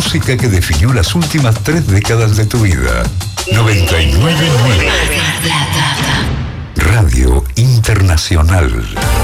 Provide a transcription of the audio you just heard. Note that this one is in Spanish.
música que definió las últimas 3 décadas de tu vida. 99.9 Radio Internacional.